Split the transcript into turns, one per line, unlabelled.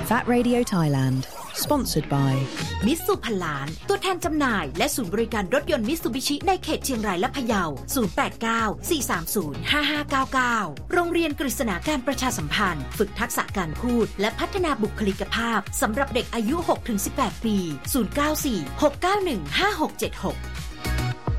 That Radio Thailand Sponsored by
มิตซูพันล้านตัวแทนจำหน่ายและศูนย์บริการรถยนต์มิตซูบิชิในเขตเชียงรายและพะเยา 0894305599 โรงเรียนกฤษณาการประชาสัมพันธ์ฝึกทักษะการพูดและพัฒนาบุคลิกภาพสำหรับเด็กอายุ 6-18 ปี 0946915676